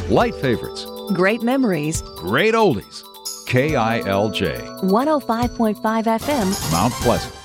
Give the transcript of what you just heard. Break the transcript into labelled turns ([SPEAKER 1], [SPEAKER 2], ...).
[SPEAKER 1] Light favorites.
[SPEAKER 2] Great memories.
[SPEAKER 1] Great oldies. KILJ.
[SPEAKER 2] 105.5 FM.
[SPEAKER 1] Mount Pleasant.